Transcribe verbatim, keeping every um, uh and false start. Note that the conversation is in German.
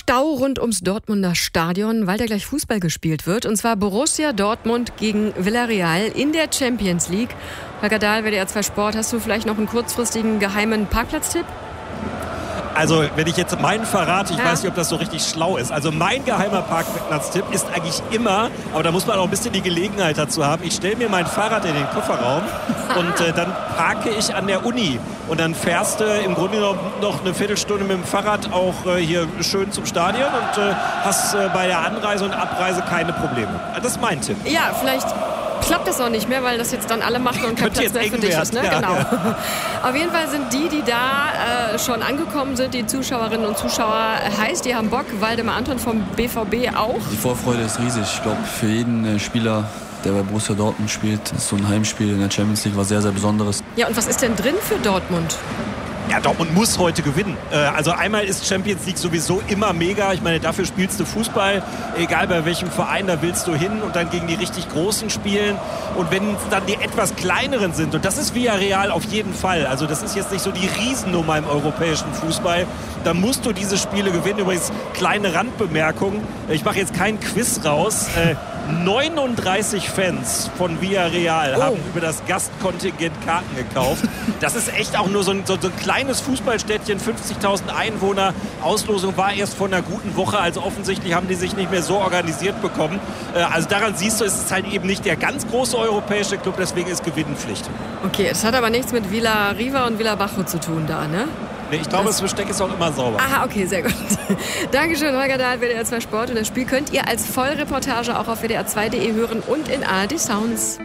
Stau rund ums Dortmunder Stadion, weil da gleich Fußball gespielt wird. Und zwar Borussia Dortmund gegen Villarreal in der Champions League. Holger Dahl, W D R zwei Sport, hast du vielleicht noch einen kurzfristigen geheimen Parkplatztipp? Also, wenn ich jetzt meinen verrate, ich ja. weiß nicht, ob das so richtig schlau ist. Also, mein geheimer Parkplatztipp ist eigentlich immer, aber da muss man auch ein bisschen die Gelegenheit dazu haben, ich stelle mir mein Fahrrad in den Kofferraum und äh, dann parke ich an der Uni. Und dann fährst du äh, im Grunde genommen noch eine Viertelstunde mit dem Fahrrad auch äh, hier schön zum Stadion und äh, hast äh, bei der Anreise und Abreise keine Probleme. Das ist mein Tipp. Ja, vielleicht klappt das auch nicht mehr, weil das jetzt dann alle machen und kein Platz mehr für dich ist. Ne? Ja, genau. ja. Auf jeden Fall sind die, die da äh, schon angekommen sind, die Zuschauerinnen und Zuschauer, heiß, die haben Bock. Waldemar Anton vom B V B auch. Die Vorfreude ist riesig. Ich glaube, für jeden Spieler, der bei Borussia Dortmund spielt, ist so ein Heimspiel in der Champions League was sehr, sehr Besonderes. Ja, und was ist denn drin für Dortmund? Ja, Dortmund muss heute gewinnen. Also einmal ist Champions League sowieso immer mega. Ich meine, dafür spielst du Fußball, egal bei welchem Verein, da willst du hin und dann gegen die richtig Großen spielen. Und wenn es dann die etwas kleineren sind, und das ist Villarreal auf jeden Fall, also das ist jetzt nicht so die Riesennummer im europäischen Fußball, dann musst du diese Spiele gewinnen. Übrigens, kleine Randbemerkung, ich mache jetzt keinen Quiz raus. neununddreißig Fans von Villarreal oh. haben über das Gastkontingent Karten gekauft. Das ist echt auch nur so ein, so, so ein kleines Fußballstädtchen, fünfzigtausend Einwohner. Auslosung war erst vor einer guten Woche, also offensichtlich haben die sich nicht mehr so organisiert bekommen. Also daran siehst du, es ist halt eben nicht der ganz große europäische Club, deswegen ist Gewinnenpflicht. Okay, es hat aber nichts mit Villa Riva und Villa Bajo zu tun da, ne? Nee, ich glaube, das Besteck ist auch immer sauber. Aha, okay, sehr gut. Dankeschön, Holger Dahl, W D R zwei Sport. Und das Spiel könnt ihr als Vollreportage auch auf W D R zwei Punkt de hören und in A R D Sounds.